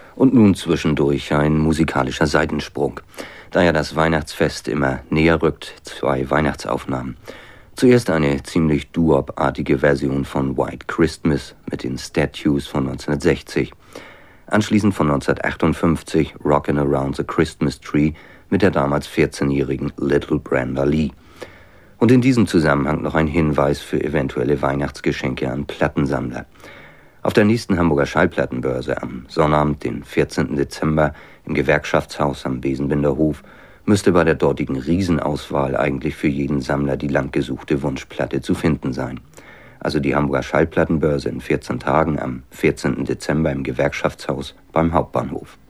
Und nun zwischendurch ein musikalischer Seitensprung. Da ja das Weihnachtsfest immer näher rückt, 2 Weihnachtsaufnahmen. Zuerst eine ziemlich doo-wop-artige Version von White Christmas mit den Statues von 1960. Anschließend von 1958 Rockin' Around the Christmas Tree mit der damals 14-jährigen Little Brenda Lee. Und in diesem Zusammenhang noch ein Hinweis für eventuelle Weihnachtsgeschenke an Plattensammler. Auf der nächsten Hamburger Schallplattenbörse am Sonnabend, den 14. Dezember, im Gewerkschaftshaus am Besenbinder Hof, müsste bei der dortigen Riesenauswahl eigentlich für jeden Sammler die langgesuchte Wunschplatte zu finden sein. Also die Hamburger Schallplattenbörse in 14 Tagen am 14. Dezember im Gewerkschaftshaus beim Hauptbahnhof.